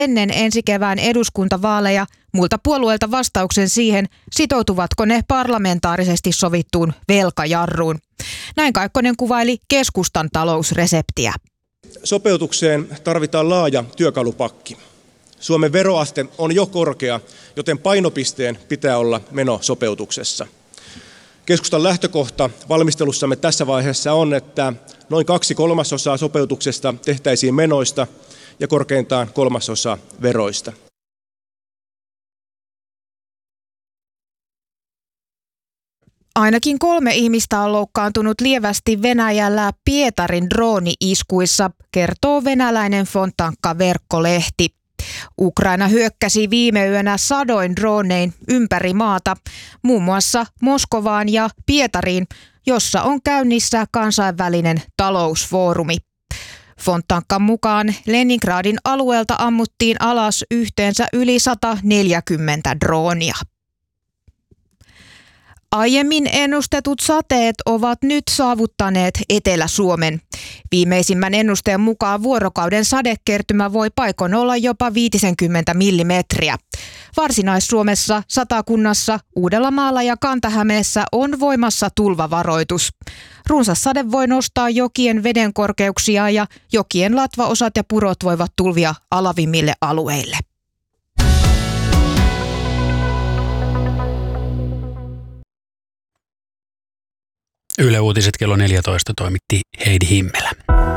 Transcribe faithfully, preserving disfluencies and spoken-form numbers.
ennen ensi kevään eduskuntavaaleja muilta puolueilta vastauksen siihen, sitoutuvatko ne parlamentaarisesti sovittuun velkajarruun. Näin Kaikkonen kuvaili keskustan talousreseptiä. Sopeutukseen tarvitaan laaja työkalupakki. Suomen veroaste on jo korkea, joten painopisteen pitää olla menosopeutuksessa. Keskustan lähtökohta valmistelussamme tässä vaiheessa on, että noin kaksi kolmasosaa sopeutuksesta tehtäisiin menoista ja korkeintaan kolmasosa veroista. Ainakin kolme ihmistä on loukkaantunut lievästi Venäjällä Pietarin drooni-iskuissa, kertoo venäläinen Fontanka-verkkolehti. Ukraina hyökkäsi viime yönä sadoin dronein ympäri maata, muun muassa Moskovaan ja Pietariin, jossa on käynnissä kansainvälinen talousfoorumi. Fontankan mukaan Leningradin alueelta ammuttiin alas yhteensä yli sata neljäkymmentä droonia. Aiemmin ennustetut sateet ovat nyt saavuttaneet Etelä-Suomen. Viimeisimmän ennusteen mukaan vuorokauden sadekertymä voi paikoin olla jopa viisikymmentä millimetriä. Varsinais-Suomessa, Satakunnassa, Uudellamaalla ja Kanta-Hämeessä on voimassa tulvavaroitus. Runsas sade voi nostaa jokien vedenkorkeuksia ja jokien latvaosat ja purot voivat tulvia alavimmille alueille. Yle Uutiset kello neljätoista toimitti Heidi Himmelä.